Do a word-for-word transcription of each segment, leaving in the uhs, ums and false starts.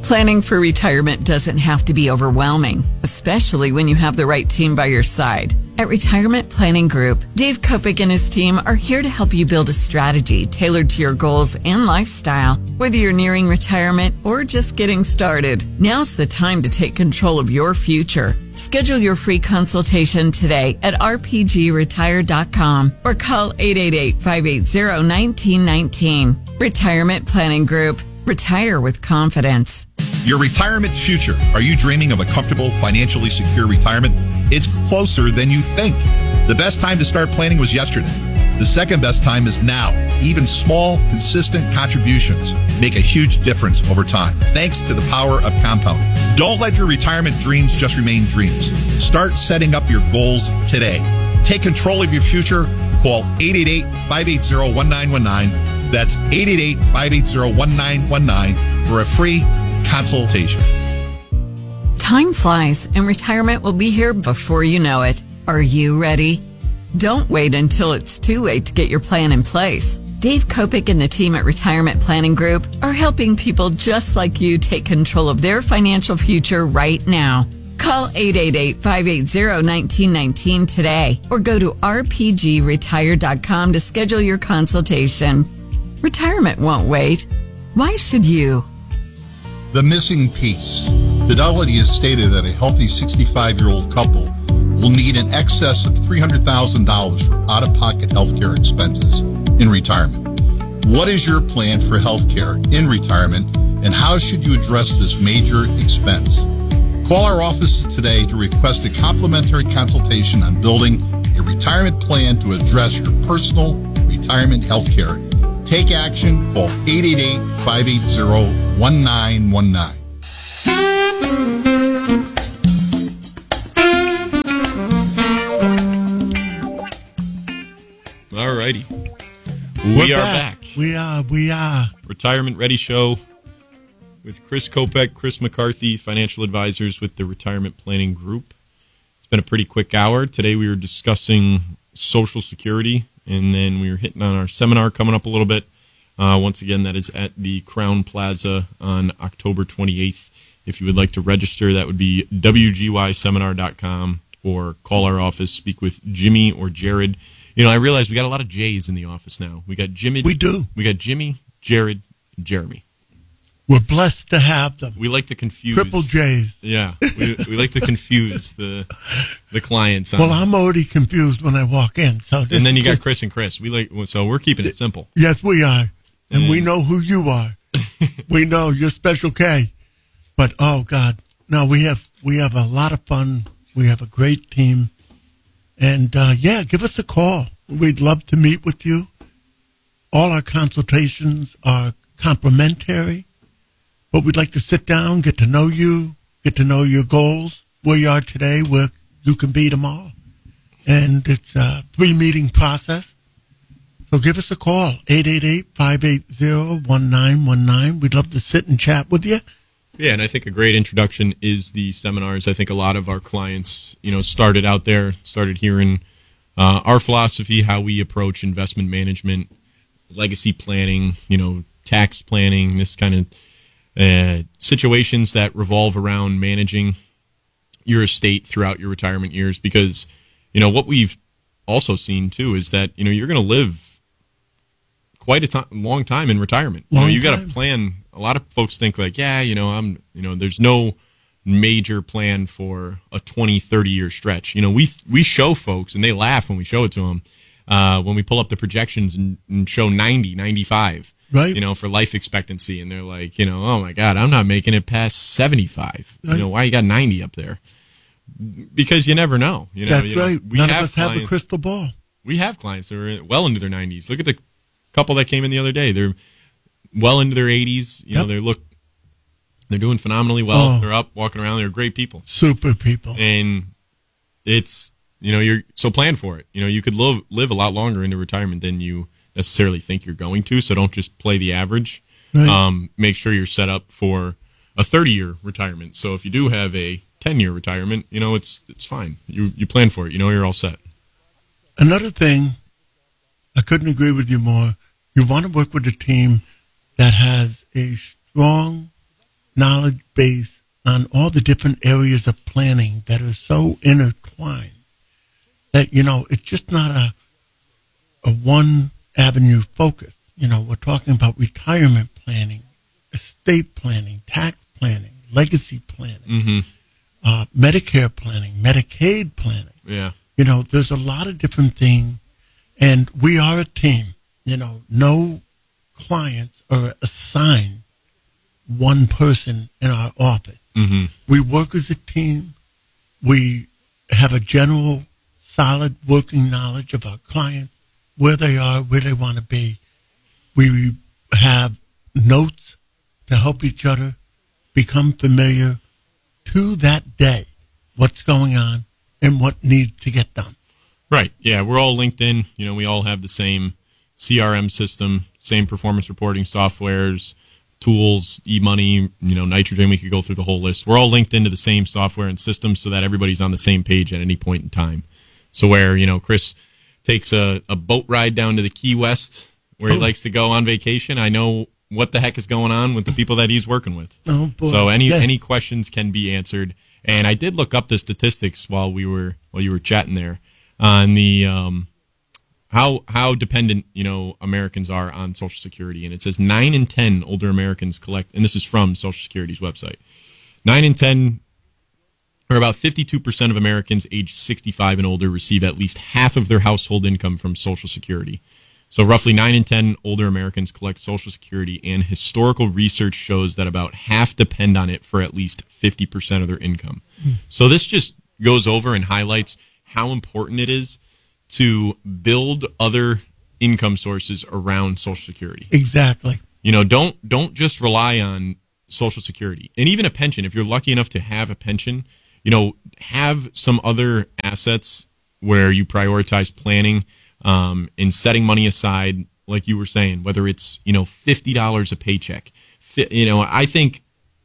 Planning for retirement doesn't have to be overwhelming, especially when you have the right team by your side. At Retirement Planning Group, Dave Kopic and his team are here to help you build a strategy tailored to your goals and lifestyle, whether you're nearing retirement or just getting started. Now's the time to take control of your future. Schedule your free consultation today at r p g retire dot com or call eight eight eight, five eight zero, one nine one nine. Retirement Planning Group. Retire with confidence. Your retirement future. Are you dreaming of a comfortable, financially secure retirement? It's closer than you think. The best time to start planning was yesterday. The second best time is now. Even small, consistent contributions make a huge difference over time, thanks to the power of compounding. Don't let your retirement dreams just remain dreams. Start setting up your goals today. Take control of your future. Call eight eight eight, five eight zero, one nine one nine. That's eight eight eight, five eight zero, one nine one nine for a free consultation. Time flies, and retirement will be here before you know it. Are you ready? Don't wait until it's too late to get your plan in place. Dave Kopic and the team at Retirement Planning Group are helping people just like you take control of their financial future right now. Call eight eight eight, five eight zero, one nine one nine today or go to r p g retire dot com to schedule your consultation. Retirement won't wait. Why should you? The missing piece. Fidelity has stated that a healthy sixty-five-year-old couple will need in excess of three hundred thousand dollars for out-of-pocket health care expenses in retirement. What is your plan for health care in retirement, and how should you address this major expense? Call our offices today to request a complimentary consultation on building a retirement plan to address your personal retirement health care. Take action. Call eight eight eight, five eight zero, one nine one nine. All righty. We are back. back. We are. We are. Retirement Ready Show with Chris Kopeck, Chris McCarthy, financial advisors with the Retirement Planning Group. It's been a pretty quick hour. Today we were discussing Social Security, and then we were hitting on our seminar coming up a little bit. Uh, once again, that is at the Crown Plaza on October twenty-eighth. If you would like to register, that would be w g y seminar dot com or call our office, speak with Jimmy or Jared. You know, I realize we got a lot of J's in the office now. We got Jimmy. We do. We got Jimmy, Jared, and Jeremy. We're blessed to have them. We like to confuse. Triple J's. Yeah. We, we like to confuse the the clients. On, well, I'm already confused when I walk in. So and then you got Chris and Chris. We like So we're keeping it simple. Yes, we are. And, and we know who you are. We know you're Special K. But, oh, God. No, we have we have a lot of fun. We have a great team. And, uh, yeah, give us a call. We'd love to meet with you. All our consultations are complimentary. But we'd like to sit down, get to know you, get to know your goals, where you are today, where you can be tomorrow. And it's a three-meeting process. So give us a call, eight eight eight, five eight zero, one nine one nine. We'd love to sit and chat with you. Yeah, and I think a great introduction is the seminars. I think a lot of our clients, you know, started out there, started hearing uh, our philosophy, how we approach investment management, legacy planning, you know, tax planning, this kind of uh, situations that revolve around managing your estate throughout your retirement years. Because, you know, what we've also seen, too, is that, you know, you're going to live quite a t- long time in retirement. You know, you got to plan. A lot of folks think like, yeah, you know, I'm, you know, there's no major plan for a twenty, thirty year stretch. You know, we we show folks, and they laugh when we show it to them, uh, when we pull up the projections and, and show ninety, ninety-five, right? You know, for life expectancy, and they're like, you know, oh my God, I'm not making it past seventy-five. Right. You know, why you got ninety up there? Because you never know. You know, that's you know, right. We None have of us clients, have a crystal ball. We have clients that are well into their nineties. Look at the couple that came in the other day. They're well into their eighties. You yep. know, they look, they're doing phenomenally well. Oh. They're up, walking around. They're great people. Super people. And it's, you know, you're so plan for it. You know, you could live live a lot longer into retirement than you necessarily think you're going to. So don't just play the average. Right. Um, make sure you're set up for a thirty year retirement. So if you do have a ten year retirement, you know, it's it's fine. You you plan for it. You know, you're all set. Another thing, I couldn't agree with you more. You want to work with a team that has a strong knowledge base on all the different areas of planning that are so intertwined that, you know, it's just not a, a one avenue focus. You know, we're talking about retirement planning, estate planning, tax planning, legacy planning, Mm-hmm. uh, Medicare planning, Medicaid planning. Yeah. You know, there's a lot of different things, and we are a team. You know, no clients are assigned one person in our office. Mm-hmm. We work as a team. We have a general, solid working knowledge of our clients, where they are, where they want to be. We have notes to help each other become familiar to that day, what's going on and what needs to get done. Right. Yeah, we're all linked in. You know, we all have the same C R M system, same performance reporting softwares, tools, e-money, you know, Nitrogen. We could go through the whole list. We're all linked into the same software and system so that everybody's on the same page at any point in time. So where, you know, Chris takes a, a boat ride down to the Key West where he Oh. likes to go on vacation, I know what the heck is going on with the people that he's working with. Oh, boy. So any Yes. any questions can be answered. And I did look up the statistics while we were while you were chatting there on the um, how how dependent, you know, Americans are on Social Security, and it says nine in ten older Americans collect, and this is from Social Security's website. Nine in ten, or about fifty-two percent of Americans aged sixty-five and older receive at least half of their household income from Social Security. So roughly nine in ten older Americans collect Social Security, and historical research shows that about half depend on it for at least fifty percent of their income. Mm. So this just goes over and highlights how important it is to build other income sources around Social Security. Exactly. You know, don't don't just rely on Social Security. And even a pension, if you're lucky enough to have a pension, you know, have some other assets where you prioritize planning um, and setting money aside, like you were saying, whether it's, you know, fifty dollars a paycheck. You know, I think,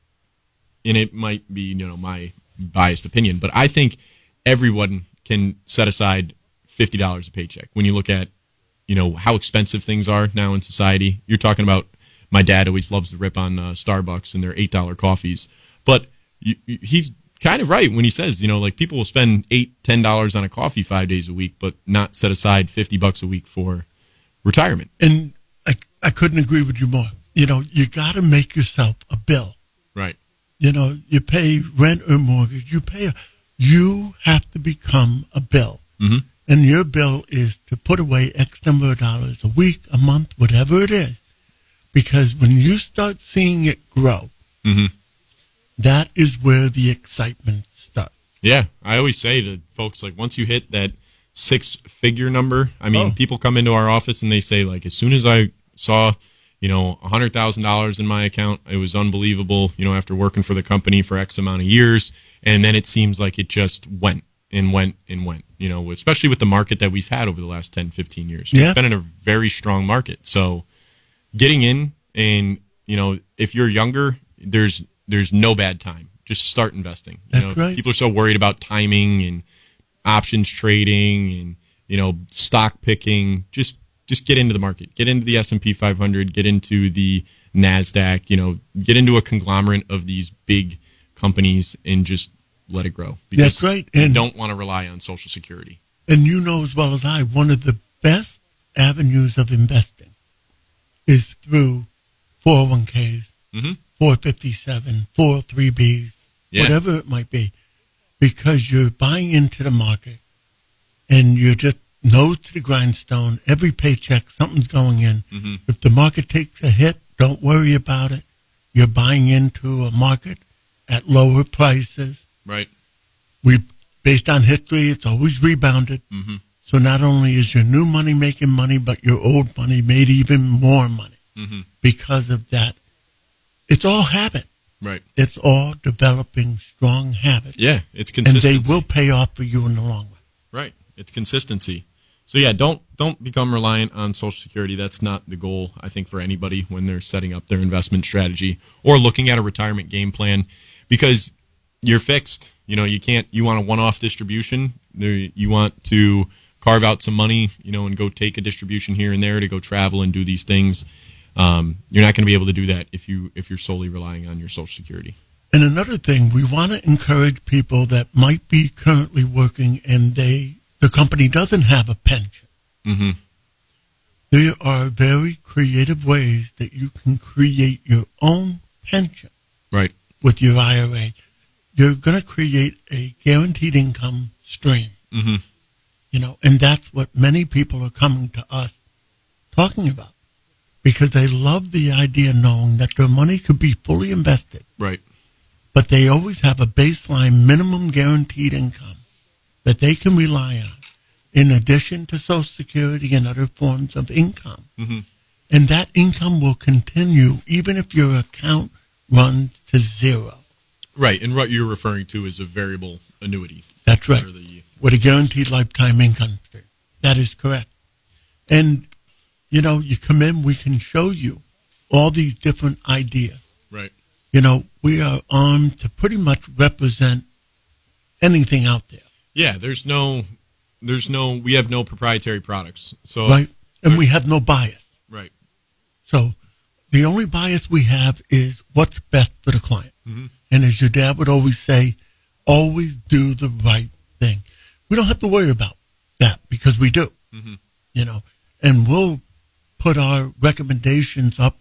and it might be, you know, my biased opinion, but I think everyone can set aside fifty dollars a paycheck. When you look at, you know, how expensive things are now in society, you're talking about, my dad always loves to rip on uh, Starbucks and their eight dollar coffees. But you, you, he's kind of right when he says, you know, like people will spend eight dollars, ten dollars on a coffee five days a week, but not set aside fifty bucks a week for retirement. And I, I couldn't agree with you more. You know, you got to make yourself a bill. Right. You know, you pay rent or mortgage. You pay. A, you have to become a bill. Mm-hmm. And your bill is to put away X number of dollars a week, a month, whatever it is. Because when you start seeing it grow, mm-hmm. that is where the excitement starts. Yeah, I always say to folks, like, once you hit that six-figure number, I mean, Oh. people come into our office and they say, like, as soon as I saw, you know, one hundred thousand dollars in my account, it was unbelievable, you know, after working for the company for X amount of years, and then it seems like it just went and went and went, you know, especially with the market that we've had over the last ten, fifteen years. Yeah. It's been in a very strong market. So getting in, and, you know, if you're younger, there's there's no bad time. Just start investing. You That's know, right. people are so worried about timing and options trading and, you know, stock picking. Just just get into the market. Get into the S and P five hundred, get into the NASDAQ, you know, get into a conglomerate of these big companies and just let it grow. Because That's right. you And- don't want to rely on Social Security. And you know as well as I, one of the best avenues of investing is through four oh one k's, Mm-hmm. four fifty-seven, four oh three b's, Yeah. whatever it might be, because you're buying into the market and you're just nose to the grindstone. Every paycheck, something's going in. Mm-hmm. If the market takes a hit, don't worry about it. You're buying into a market at lower prices. Right. We, based on history, it's always rebounded. Mm-hmm. So not only is your new money making money, but your old money made even more money Mm-hmm. because of that. It's all habit. Right. It's all developing strong habits. Yeah, it's And consistency. they will pay off for you in the long run. Right. It's consistency. So yeah, don't don't become reliant on Social Security. That's not the goal, I think, for anybody when they're setting up their investment strategy or looking at a retirement game plan, because you're fixed. You know, you can't. You want a one-off distribution. There, you want to carve out some money, you know, and go take a distribution here and there to go travel and do these things. Um, you're not going to be able to do that if you if you're solely relying on your Social Security. And another thing, we want to encourage people that might be currently working and they the company doesn't have a pension. Mm-hmm. There are very creative ways that you can create your own pension. Right. With your I R A. You're going to create a guaranteed income stream. Mm-hmm. You know, and that's what many people are coming to us talking about, because they love the idea knowing that their money could be fully invested. Right. But they always have a baseline minimum guaranteed income that they can rely on in addition to Social Security and other forms of income. Mm-hmm. And that income will continue even if your account runs to zero. Right. And what you're referring to is a variable annuity. That's right. The, with a guaranteed lifetime income stream. That is correct. And, you know, you come in, we can show you all these different ideas. Right. You know, we are armed to pretty much represent anything out there. Yeah, there's no, there's no, we have no proprietary products. So right. And we have no bias. Right. So the only bias we have is what's best for the client. Mm-hmm. And as your dad would always say, always do the right thing. We don't have to worry about that because we do, mm-hmm. you know, and we'll put our recommendations up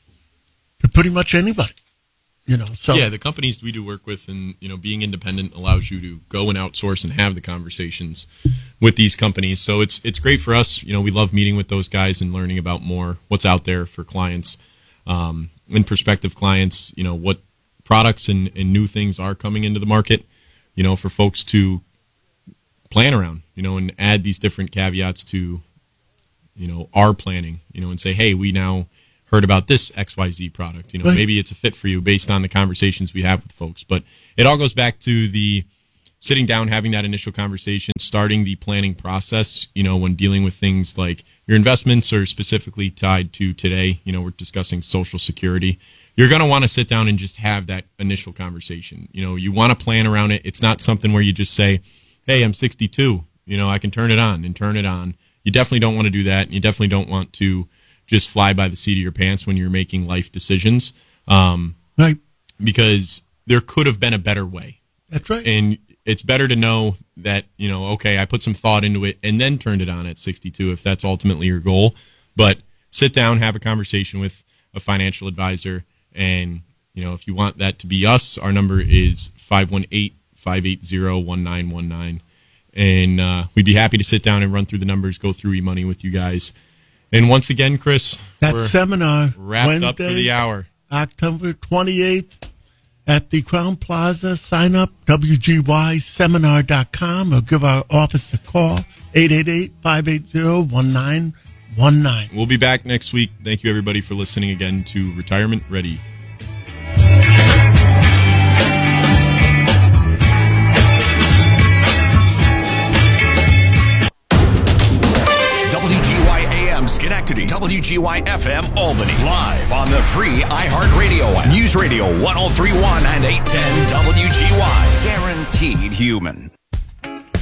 to pretty much anybody. You know, so yeah, the companies we do work with, and you know, being independent allows you to go and outsource and have the conversations with these companies. So it's it's great for us. You know, we love meeting with those guys and learning about more what's out there for clients, um, and prospective clients. You know, what products and, and new things are coming into the market. You know, for folks to plan around. You know, and add these different caveats to, you know, our planning. You know, and say, hey, we now heard about this X Y Z product. You know, right. Maybe it's a fit for you based on the conversations we have with folks. But it all goes back to the sitting down, having that initial conversation, starting the planning process, you know, when dealing with things like your investments are specifically tied to today. You know, we're discussing Social Security. You're going to want to sit down and just have that initial conversation. You know, you want to plan around it. It's not something where you just say, hey, I'm sixty-two. You know, I can turn it on and turn it on. You definitely don't want to do that. And you definitely don't want to just fly by the seat of your pants when you're making life decisions. Um, right. Because there could have been a better way. That's right. And it's better to know that, you know, okay, I put some thought into it and then turned it on at sixty-two if that's ultimately your goal. But sit down, have a conversation with a financial advisor. And, you know, if you want that to be us, our number is five one eight, five eight zero, one nine one nine. And uh, we'd be happy to sit down and run through the numbers, go through eMoney with you guys. And once again, Chris, that we're seminar wrapped Wednesday, up for the hour. October twenty-eighth at the Crown Plaza. Sign up, W G Y seminar dot com, or give our office a call, eight eight eight, five eight zero, one nine one nine. We'll be back next week. Thank you, everybody, for listening again to Retirement Ready. W G Y A M Schenectady, W G Y F M Albany, live on the free iHeartRadio app. News Radio one oh three point one and eight ten W G Y. Guaranteed human.